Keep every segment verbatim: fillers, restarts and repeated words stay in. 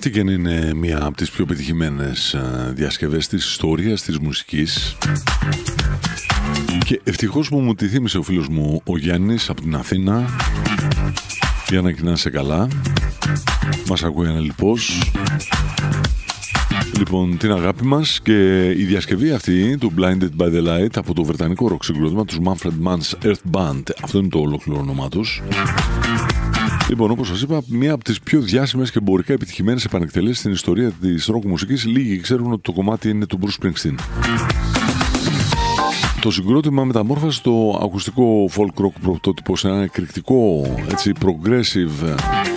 Ό,τι και αν είναι μία από τις πιο πετυχημένες διασκευές της ιστορίας της μουσικής. Και ευτυχώς που μου τη θύμισε ο φίλος μου ο Γιάννης από την Αθήνα. Για να κοινάσαι καλά. Μας ακούει ανελιπώς. Λοιπόν, την αγάπη μας και η διασκευή αυτή του Blinded by the Light από το βρετανικό ροκ συγκρότημα τους Manfred Mann's Earth Band. Αυτό είναι το ολόκληρο όνομά τους. Λοιπόν, όπως σας είπα, μία από τις πιο διάσημες και εμπορικά επιτυχημένες επανεκτελέσεις στην ιστορία της ροκ μουσικής. Λίγοι ξέρουν ότι το κομμάτι είναι του Bruce Springsteen. Το συγκρότημα μεταμόρφωσε το ακουστικό folk rock πρωτότυπο σε ένα εκρηκτικό, έτσι, progressive,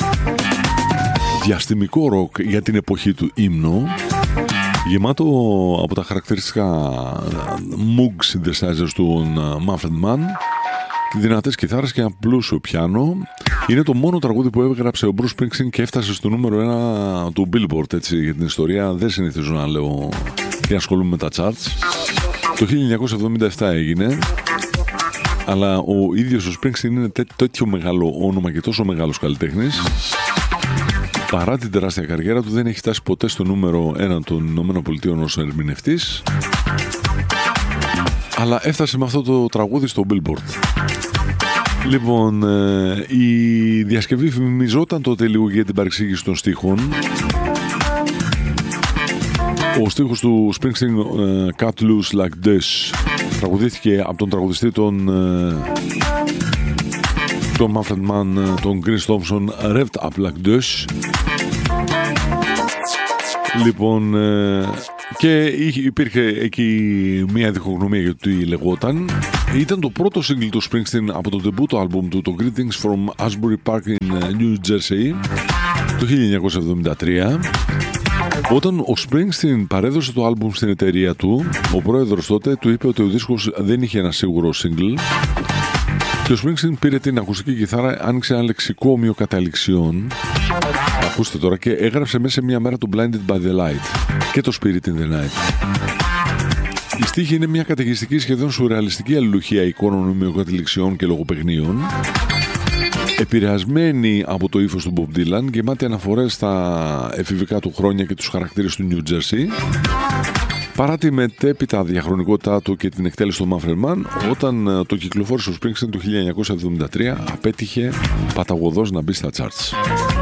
διαστημικό ροκ για την εποχή του ύμνο, γεμάτο από τα χαρακτηριστικά Moog synthesizers του Manfred Mann, δυνατές κιθάρες και ένα πλούσιο πιάνο. Είναι το μόνο τραγούδι που έγραψε ο Bruce Springsteen και έφτασε στο νούμερο ένα του Billboard, έτσι, για την ιστορία. Δεν συνηθίζω να λέω και ασχολούμαι με τα charts. Το χίλια εννιακόσια εβδομήντα επτά έγινε, αλλά ο ίδιος ο Springsteen είναι τέτοιο μεγάλο όνομα και τόσο μεγάλος καλλιτέχνης. Παρά την τεράστια καριέρα του δεν έχει φτάσει ποτέ στο νούμερο ένα των ΗΠΑ ως ερμηνευτής, αλλά έφτασε με αυτό το τραγούδι στο Billboard. Λοιπόν, η διασκευή φημιζόταν τότε λίγο για την παρεξήγηση των στίχων. Ο στίχος του Springsteen, uh, Cut Loose Like This, τραγουδήθηκε από τον τραγουδιστή τον, uh, τον Manfred Mann, τον Chris Thompson, Revved Up Like This. Λοιπόν, uh, και υπήρχε εκεί μια διχογνωμία για το τι λεγόταν. Ήταν το πρώτο single του Springsteen από το debut album του, το Greetings from Asbury Park in New Jersey, το χίλια εννιακόσια εβδομήντα τρία. Όταν ο Springsteen παρέδωσε το άλμπουμ στην εταιρεία του, ο πρόεδρος τότε του είπε ότι ο δίσκος δεν είχε ένα σίγουρο single και ο Springsteen πήρε την ακουστική κιθάρα, άνοιξε ένα λεξικόμιο καταληξιών, ακούστε τώρα, και έγραψε μέσα σε μια μέρα το Blinded by the Light και το Spirit in the Night. Η στίχη είναι μια καταιγιστική, σχεδόν σουρεαλιστική αλληλουχία εικόνων ομοιοκατηληξιών και λογοπαιγνίων, επηρεασμένη από το ύφος του Bob Dylan, γεμάτη αναφορές στα εφηβικά του χρόνια και τους χαρακτήρες του New Jersey. Παρά τη μετέπειτα διαχρονικότητά του και την εκτέλεση του Manfred Mann, όταν το κυκλοφόρησε ο Springsteen το χίλια εννιακόσια εβδομήντα τρία, απέτυχε παταγωδώς να μπει στα charts.